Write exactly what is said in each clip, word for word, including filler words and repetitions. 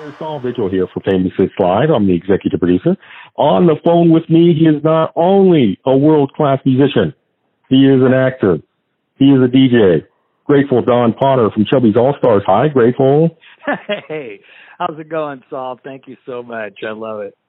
Saul Vigil here for Famous Hits Live. I'm the executive producer. On the phone with me, he is not only a world-class musician, he is an actor. He is a D J. Grateful Don Potter from Chubby's All-Stars. Hi, Grateful. Hey, how's it going, Saul? Thank you so much. I love it.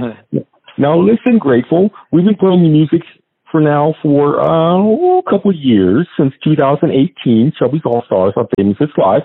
Now, listen, Grateful, we've been playing your music for now for uh, a couple of years, since two thousand eighteen, Chubby's All-Stars on Famous Hits Live.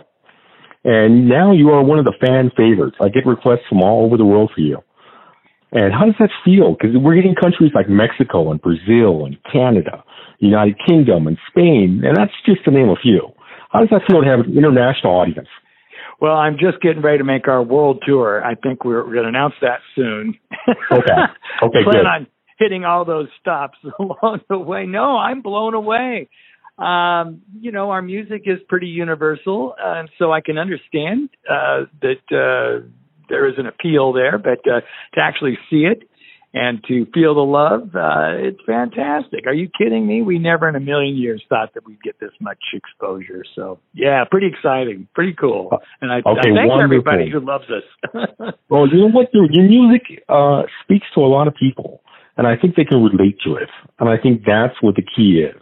And now you are one of the fan favorites. I get requests from all over the world for you. And how does that feel? Because we're getting countries like Mexico and Brazil and Canada, United Kingdom and Spain, and that's just to name a few. How does that feel to have an international audience? Well, I'm just getting ready to make our world tour. I think we're, we're going to announce that soon. Okay. Okay, Plan good. on hitting all those stops along the way. No, I'm blown away. Um, you know, our music is pretty universal, uh, and so I can understand uh, that uh, there is an appeal there, but uh, to actually see it and to feel the love, uh, it's fantastic. Are you kidding me? We never in a million years thought that we'd get this much exposure. So, yeah, pretty exciting, pretty cool. And I, Okay, I thank wonderful. everybody who loves us. Well, you know what? Your, your music uh, speaks to a lot of people, and I think they can relate to it. And I think that's what the key is.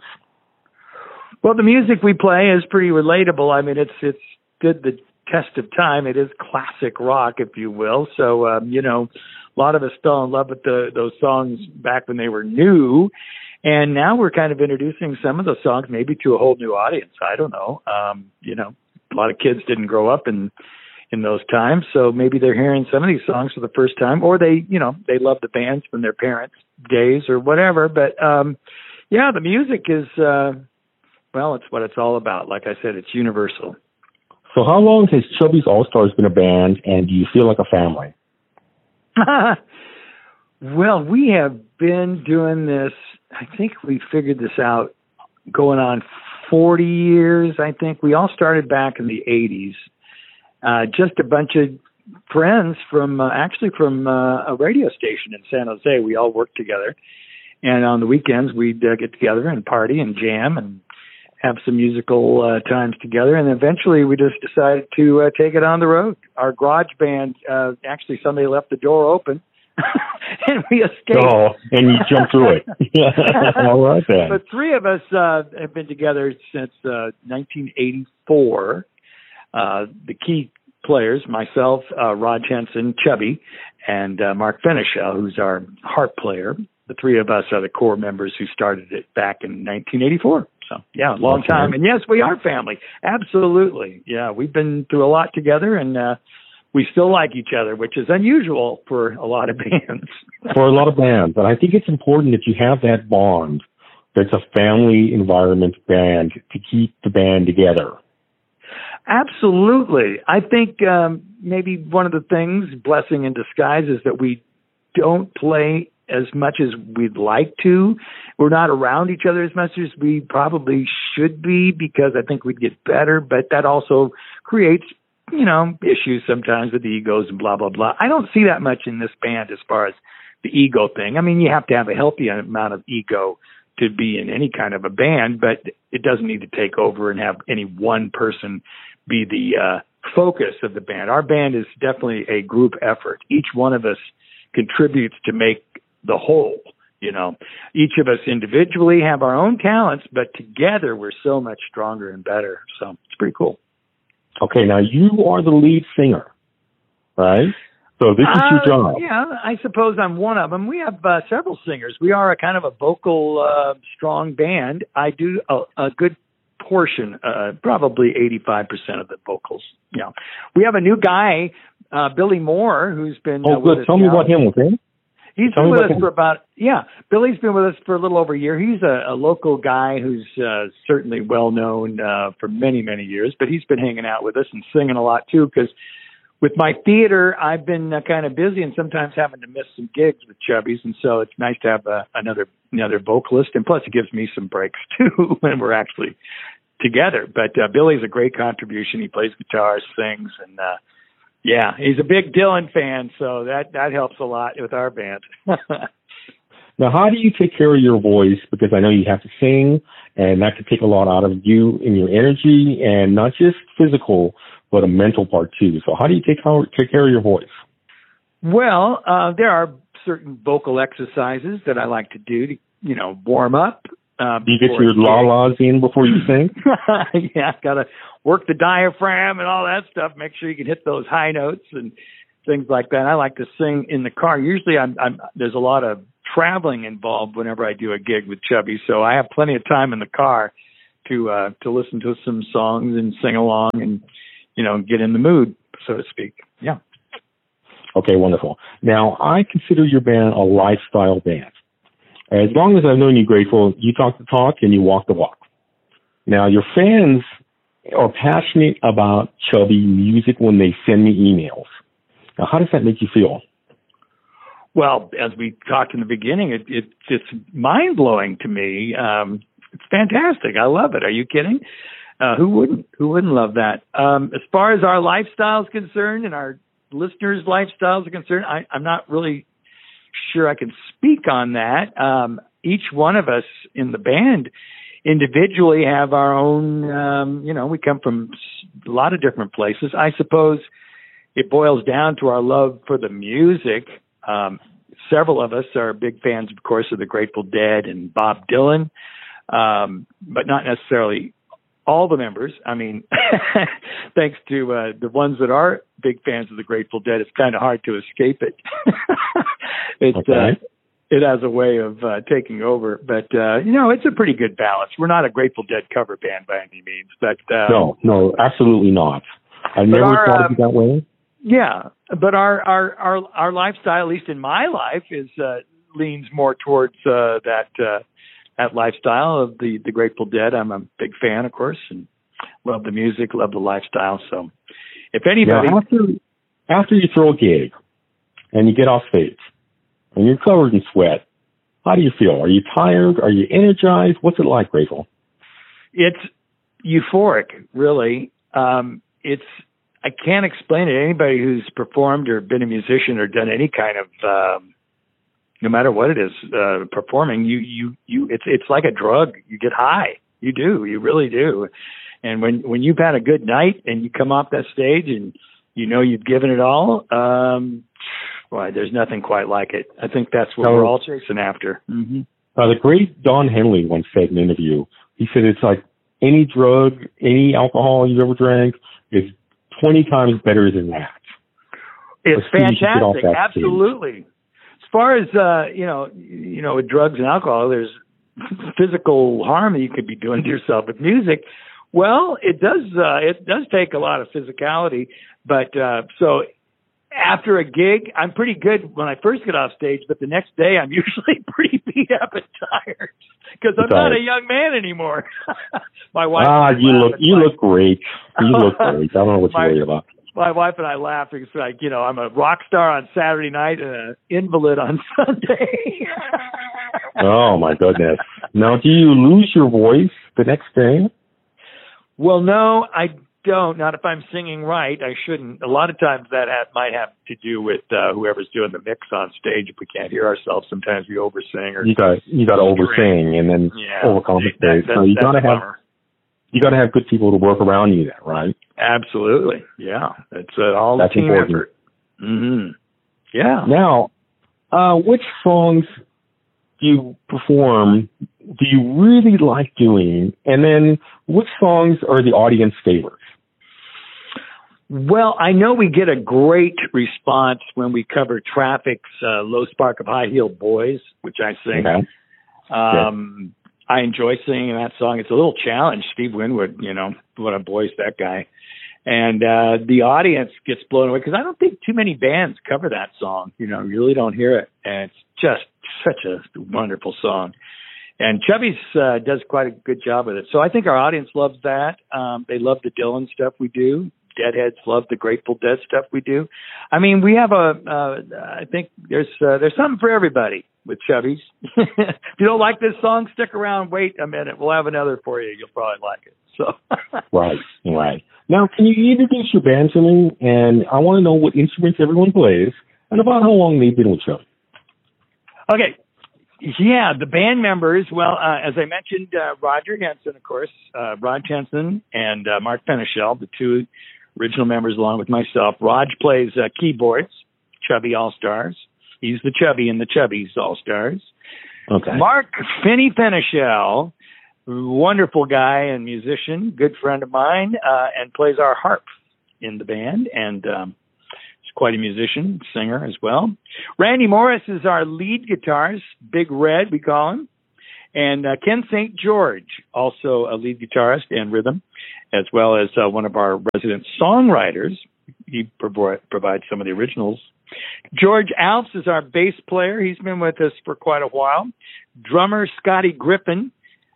Well, the music we play is pretty relatable. I mean, it's it's stood the test of time. It is classic rock, if you will. So, um, you know, a lot of us fell in love with the, those songs back when they were new. And now we're kind of introducing some of those songs maybe to a whole new audience. I don't know. Um, you know, a lot of kids didn't grow up in in those times. So maybe they're hearing some of these songs for the first time, or they, you know, they love the bands from their parents' days or whatever. But, um, yeah, the music is... Uh, Well, it's what it's all about. Like I said, it's universal. So how long has Chubby's All-Stars been a band, and do you feel like a family? Well, we have been doing this, I think we figured this out, going on forty years, I think. We all started back in the eighties. Uh, just a bunch of friends from, uh, actually from uh, a radio station in San Jose. We all worked together. And on the weekends, we'd uh, get together and party and jam and have some musical uh, times together, and eventually we just decided to uh, take it on the road. Our garage band, uh, actually somebody left the door open, and we escaped. Oh, and you jumped through it. All right, then. But three of us uh, have been together since uh, nineteen eighty-four. Uh, the key players, myself, uh, Rod Henson, Chubby, and uh, Mark Finisha, who's our harp player. The three of us are the core members who started it back in nineteen eighty-four. So, yeah, long time. And, yes, we are family. Absolutely. Yeah, we've been through a lot together, and uh, we still like each other, which is unusual for a lot of bands. For a lot of bands. And I think it's important that you have that bond that's a family environment band to keep the band together. Absolutely. I think um, maybe one of the things, blessing in disguise, is that we don't play as much as we'd like to. We're not around each other as much as we probably should be, because I think we'd get better, but that also creates, you know, issues sometimes with the egos and blah, blah, blah. I don't see that much in this band as far as the ego thing. I mean, you have to have a healthy amount of ego to be in any kind of a band, but it doesn't need to take over and have any one person be the uh, focus of the band. Our band is definitely a group effort. Each one of us contributes to make the whole. You know, each of us individually have our own talents, but together we're so much stronger and better. So it's pretty cool. Okay, now you are the lead singer, right? So this is your uh, job. Yeah, I suppose I'm one of them. We have uh, several singers. We are a kind of a vocal, uh, strong band. I do a, a good portion, uh, probably eighty-five percent of the vocals. Yeah, we have a new guy, uh, Billy Moore, who's been. Oh, uh, good. With us Tell me now. about him, okay? He's Tell been with us him. for about, yeah, Billy's been with us for a little over a year. He's a, a local guy who's uh, certainly well-known uh, for many, many years, but he's been hanging out with us and singing a lot, too, because with my theater, I've been uh, kind of busy and sometimes having to miss some gigs with Chubby's, and so it's nice to have uh, another another vocalist, and plus it gives me some breaks, too, when we're actually together. But uh, Billy's a great contribution. He plays guitar, sings, and uh, yeah, he's a big Dylan fan, so that, that helps a lot with our band. Now, how do you take care of your voice? Because I know you have to sing, and that could take a lot out of you and your energy, and not just physical, but a mental part too. So how do you take care, take care of your voice? Well, uh, there are certain vocal exercises that I like to do to, you know, warm up. Uh, do you get your la-las in before you sing? Yeah, got to work the diaphragm and all that stuff. Make sure you can hit those high notes and things like that. I like to sing in the car. Usually I'm, I'm there's a lot of traveling involved whenever I do a gig with Chubby, so I have plenty of time in the car to uh, to listen to some songs and sing along and, you know, get in the mood, so to speak. Yeah. Okay, wonderful. Now, I consider your band a lifestyle band. As long as I've known you, Grateful, you talk the talk and you walk the walk. Now, your fans are passionate about Chubby music when they send me emails. Now, how does that make you feel? Well, as we talked in the beginning, it, it it's mind-blowing to me. Um, it's fantastic. I love it. Are you kidding? Uh, who wouldn't? Who wouldn't love that? Um, as far as our lifestyle is concerned and our listeners' lifestyles are concerned, I, I'm not really sure I can speak on that. Um, each one of us in the band individually have our own, um, you know, we come from a lot of different places. I suppose it boils down to our love for the music. Um, several of us are big fans, of course, of the Grateful Dead and Bob Dylan, um, but not necessarily all the members. I mean, thanks to uh, the ones that are big fans of the Grateful Dead, it's kind of hard to escape it. it, okay. uh, it has a way of uh, taking over. But, uh, you know, it's a pretty good balance. We're not a Grateful Dead cover band by any means. But uh, No, no, absolutely not. I never our, thought uh, of it that way. Yeah, but our, our, our, our lifestyle, at least in my life, is uh, leans more towards uh, that uh, that lifestyle of the, the Grateful Dead. I'm a big fan, of course, and love the music, love the lifestyle. So if anybody... Now, after, after you throw a gig and you get off stage and you're covered in sweat, how do you feel? Are you tired? Are you energized? What's it like, Grateful? It's euphoric, really. Um, it's... I can't explain it. Anybody who's performed or been a musician or done any kind of, um, no matter what it is, uh, performing, you, you, you, it's, it's like a drug. You get high. You do. You really do. And when, when you've had a good night and you come off that stage and you know you've given it all, um, boy, there's nothing quite like it. I think that's what so, we're all chasing after. Mm-hmm. Uh, the great Don Henley once said in an interview, he said it's like any drug, any alcohol you've ever drank is twenty times better than that. It's fantastic. Absolutely. As far as, uh, you know, you know, with drugs and alcohol, there's physical harm that you could be doing to yourself. With music, well, it does, uh, it does take a lot of physicality. But, uh, so after a gig, I'm pretty good when I first get off stage, but the next day I'm usually pretty beat up and tired because I'm not a young man anymore. My wife. Ah, you look, you like, look great. You look great. I don't know what you're worried about. My wife and I laugh because, like, you know, I'm a rock star on Saturday night and an invalid on Sunday. Oh my goodness! Now, do you lose your voice the next day? Well, no, I don't. Not if I'm singing right. I shouldn't. A lot of times that have, might have to do with uh, whoever's doing the mix on stage. If we can't hear ourselves, sometimes we oversing. Or you got you got to oversing and then yeah, overcompensate. That, that, so you got to have bummer. you got to have good people to work around you. Then, right? Absolutely. Yeah, it's uh, all That's team important. effort. Mm-hmm. Yeah. Now, uh, which songs do you perform? Do you really like doing? And then, which songs are the audience favorites? Well, I know we get a great response when we cover Traffic's uh, Low Spark of High Heeled Boys, which I sing. Okay. Um, I enjoy singing that song. It's a little challenge. Steve Winwood, you know, what a voice, that guy. And uh, the audience gets blown away because I don't think too many bands cover that song. You know, you really don't hear it. And it's just such a wonderful song. And Chubby's uh, does quite a good job with it. So I think our audience loves that. Um, they love the Dylan stuff we do. Deadheads love the Grateful Dead stuff we do. I mean, we have a, uh, I think there's uh, there's something for everybody with Chubby's. If you don't like this song, stick around, wait a minute. We'll have another for you. You'll probably like it. So Right, right. Now, can you introduce your band to me? And I want to know what instruments everyone plays and about how long they've been with Chubby. Okay. Yeah, the band members, well, uh, as I mentioned, uh, Roger Henson, of course, uh, Rod Henson and uh, Mark Fenichel, the two original members along with myself. Raj plays uh, keyboards, Chubby All-Stars. He's the Chubby in the Chubby's All-Stars. Okay. Mark Finney Finichel, wonderful guy and musician, good friend of mine, uh, and plays our harp in the band, and um, he's quite a musician, singer as well. Randy Morris is our lead guitarist, Big Red, we call him. And uh, Ken Saint George, also a lead guitarist and rhythm, as well as uh, one of our resident songwriters. He provi- provides some of the originals. George Alps is our bass player. He's been with us for quite a while. Drummer Scotty Griffin.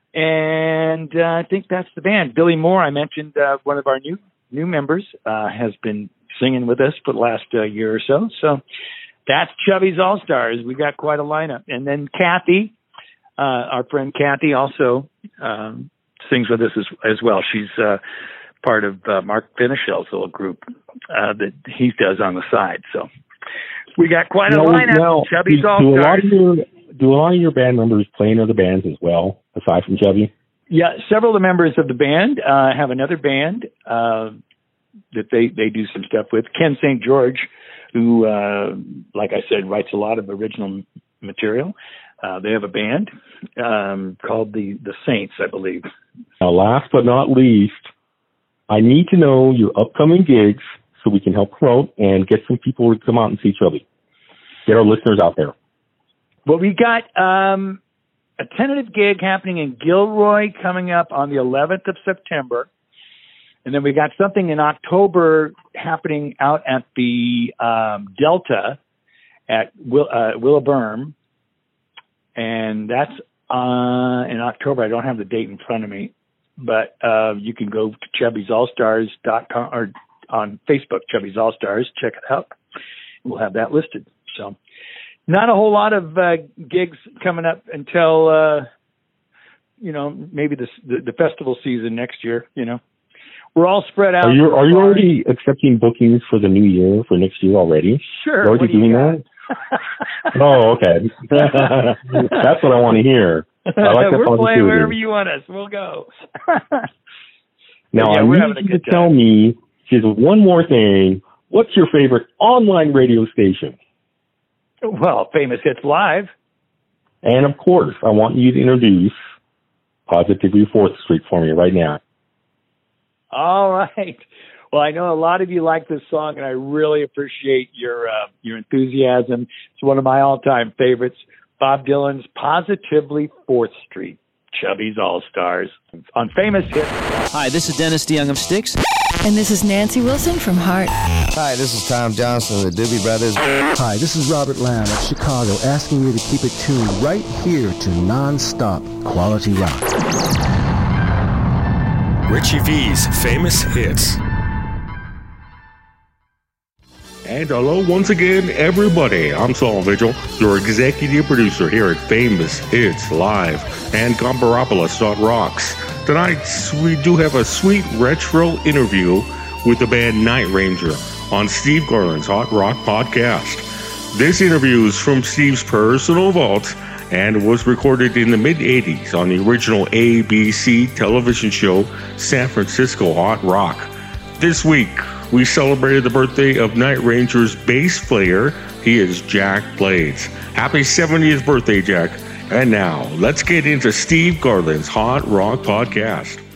And uh, I think that's the band. Billy Moore, I mentioned, uh, one of our new new members, uh, has been singing with us for the last uh, year or so. So that's Chubby's All-Stars. We got quite a lineup. And then Kathy, uh, our friend Kathy, also um, sings with us as, as well. She's uh, part of uh, Mark Finichel's little group uh, that he does on the side. So we got quite a now, lineup. Now, Chubby's do, All-Stars. Do a, lot of your, do a lot of your band members play in other bands as well, aside from Chubby? Yeah, several of the members of the band uh, have another band uh, that they, they do some stuff with. Ken Saint George, who, uh, like I said, writes a lot of original material. Uh, they have a band um, called the, the Saints, I believe. Now, last but not least, I need to know your upcoming gigs so we can help promote and get some people to come out and see Chubby. Get our listeners out there. Well, we got um, a tentative gig happening in Gilroy coming up on the eleventh of September. And then we got something in October happening out at the um, Delta at Will, uh, Willow-Berm. And that's uh, in October. I don't have the date in front of me. But uh, you can go to chubby's all stars dot com or on Facebook, Chubby's All-Stars. Check it out. We'll have that listed. So not a whole lot of uh, gigs coming up until, uh, you know, maybe this, the, the festival season next year, you know. We're all spread out. Are you, are you already accepting bookings for the new year, for next year already? Sure. You're already doing that? Oh, okay. That's what I want to hear. I like that. We're playing wherever you want us. We'll go. Now, yeah, I need you to tell time. me just one more thing. What's your favorite online radio station? Well, Famous Hits Live. And, of course, I want you to introduce Positively fourth Street for me right now. All right. Well, I know a lot of you like this song, and I really appreciate your uh, your enthusiasm. It's one of my all-time favorites. Bob Dylan's Positively fourth Street, Chubby's All-Stars, on Famous Hits. Hi, this is Dennis DeYoung of Styx. And this is Nancy Wilson from Heart. Hi, this is Tom Johnson of the Doobie Brothers. Hi, this is Robert Lamb of Chicago, asking you to keep it tuned right here to non-stop quality rock. Richie V's Famous Hits. And hello once again, everybody. I'm Saul Vigil, your executive producer here at Famous Hits Live and Gomberopolis dot rocks. Tonight, we do have a sweet retro interview with the band Night Ranger on Steve Garland's Hot Rock Podcast. This interview is from Steve's personal vault and was recorded in the mid-eighties on the original A B C television show San Francisco Hot Rock. This week, we celebrated the birthday of Night Ranger's bass player. He is Jack Blades. Happy seventieth birthday, Jack. And now, let's get into Steve Garland's Hot Rock Podcast.